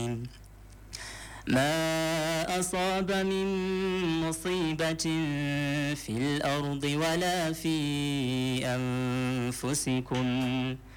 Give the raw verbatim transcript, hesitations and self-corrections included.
ما أصاب من مصيبة في الأرض ولا في أنفسكم